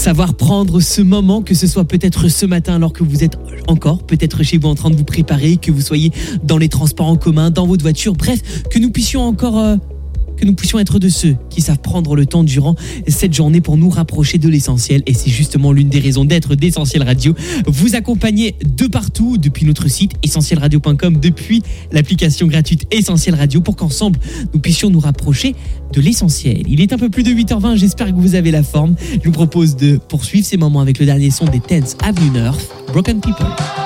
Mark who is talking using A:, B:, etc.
A: Savoir prendre ce moment, que ce soit peut-être ce matin alors que vous êtes encore peut-être chez vous en train de vous préparer, que vous soyez dans les transports en commun, dans votre voiture, bref, que nous puissions être de ceux qui savent prendre le temps durant cette journée pour nous rapprocher de l'essentiel. Et c'est justement l'une des raisons d'être d'Essentiel Radio. Vous accompagner de partout, depuis notre site essentielradio.com, depuis l'application gratuite Essentiel Radio, pour qu'ensemble, nous puissions nous rapprocher de l'essentiel. Il est un peu plus de 8h20, j'espère que vous avez la forme. Je vous propose de poursuivre ces moments avec le dernier son des Tenth Avenue North, Broken People.